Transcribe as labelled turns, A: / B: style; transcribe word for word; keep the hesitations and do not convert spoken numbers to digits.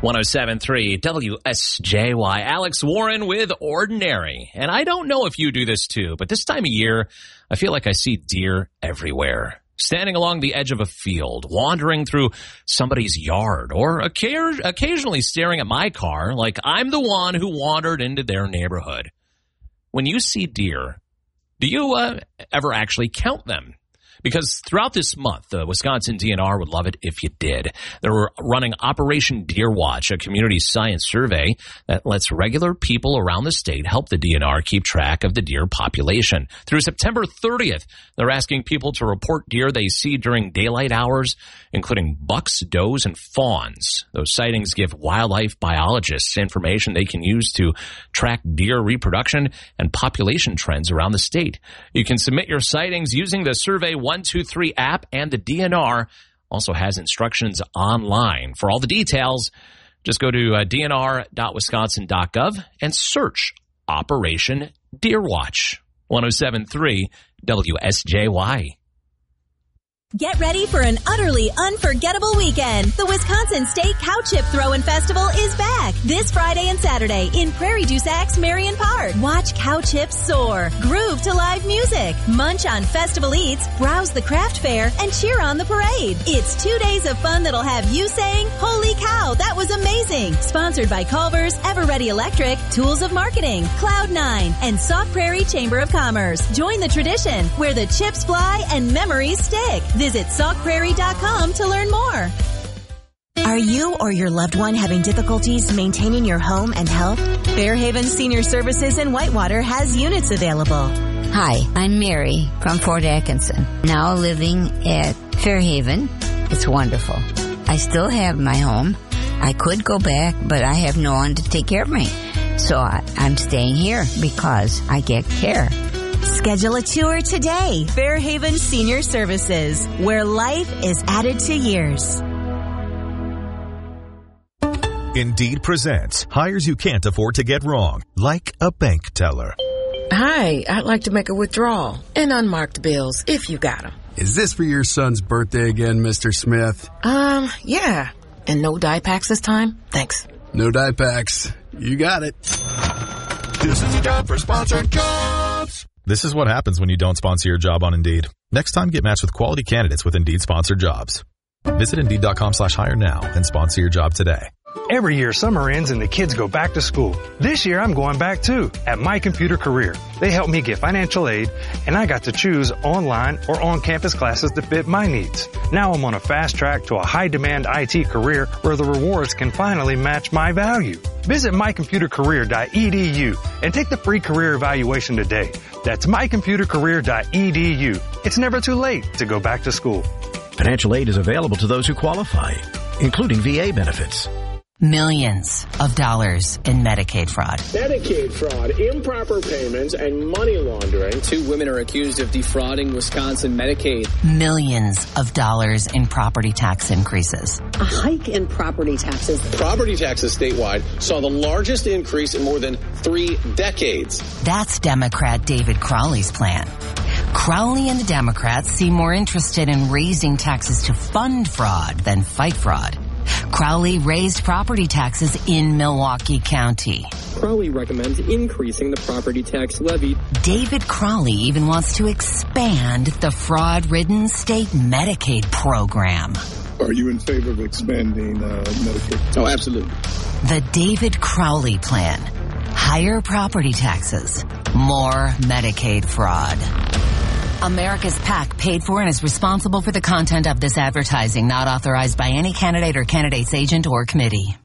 A: one oh seven point three W S J Y. Alex Warren with Ordinary. And I don't know if you do this too, but this time of year, I feel like I see deer everywhere. Standing along the edge of a field, wandering through somebody's yard, or occasionally staring at my car like I'm the one who wandered into their neighborhood. When you see deer, do you uh, ever actually count them? Because throughout this month, the Wisconsin D N R would love it if you did. They're running Operation Deer Watch, a community science survey that lets regular people around the state help the D N R keep track of the deer population. Through September thirtieth, they're asking people to report deer they see during daylight hours, including bucks, does, and fawns. Those sightings give wildlife biologists information they can use to track deer reproduction and population trends around the state. You can submit your sightings using the Survey one two three app, and the D N R also has instructions online. For all the details, just go to uh, D N R dot wisconsin dot gov and search Operation Deer Watch. one oh seven point three W S J Y.
B: Get ready for an utterly unforgettable weekend. The Wisconsin State Cow Chip Throwin' Festival is back this Friday and Saturday in Prairie du Sac's Marion Park. Watch cow chips soar, groove to live music, munch on festival eats, browse the craft fair, and cheer on the parade. It's two days of fun that'll have you saying, "Holy cow, that was amazing!" Sponsored by Culver's, Everready Electric, Tools of Marketing, Cloud nine, and Sauk Prairie Chamber of Commerce. Join the tradition where the chips fly and memories stick. Visit sauk prairie dot com to learn more. Are you or your loved one having difficulties maintaining your home and health? Fairhaven Senior Services in Whitewater has units available.
C: Hi, I'm Mary from Fort Atkinson, now living at Fairhaven. It's wonderful. I still have my home. I could go back, but I have no one to take care of me. So I, I'm staying here because I get care.
B: Schedule a tour today. Fairhaven Senior Services, where life is added to years.
D: Indeed presents hires you can't afford to get wrong, like a bank teller.
E: Hi, I'd like to make a withdrawal and unmarked bills, if you got them.
F: Is this for your son's birthday again, Mister Smith?
E: Um, yeah. And no dye packs this time? Thanks.
F: No dye packs. You got it.
G: This is a job for Sponsored Jobs.
H: This is what happens when you don't sponsor your job on Indeed. Next time, get matched with quality candidates with Indeed sponsored jobs. Visit Indeed.com slash hire now and sponsor your job today.
I: Every year, summer ends and the kids go back to school. This year, I'm going back too, at My Computer Career. They helped me get financial aid, and I got to choose online or on-campus classes that fit my needs. Now I'm on a fast track to a high-demand I T career where the rewards can finally match my value. Visit my computer career dot e d u and take the free career evaluation today. That's my computer career dot e d u. It's never too late to go back to school.
J: Financial aid is available to those who qualify, including V A benefits.
K: Millions of dollars in Medicaid fraud.
L: Medicaid fraud, improper payments, and money laundering.
M: Two women are accused of defrauding Wisconsin Medicaid.
K: Millions of dollars in property tax increases.
N: A hike in property taxes.
L: Property taxes statewide saw the largest increase in more than three decades.
K: That's Democrat David Crowley's plan. Crowley and the Democrats seem more interested in raising taxes to fund fraud than fight fraud. Crowley raised property taxes in Milwaukee County.
M: Crowley recommends increasing the property tax levy.
K: David Crowley even wants to expand the fraud-ridden state Medicaid program.
O: Are you in favor of expanding uh, Medicaid?
M: Oh, absolutely.
K: The David Crowley plan. Higher property taxes. More Medicaid fraud. America's PAC paid for and is responsible for the content of this advertising, not authorized by any candidate or candidate's agent or committee.